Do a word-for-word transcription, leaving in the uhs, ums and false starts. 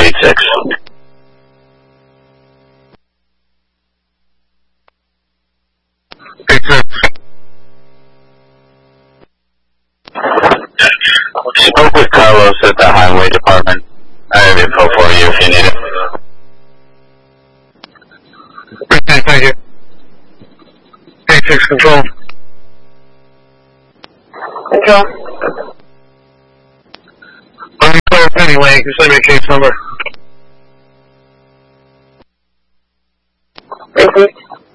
eight six. eight six. Spoke with Carlos at the Highway Department. I have info for you if you need it. Okay, thank you. eight six Control. Control. I'm clear anyway. You can send me a case number.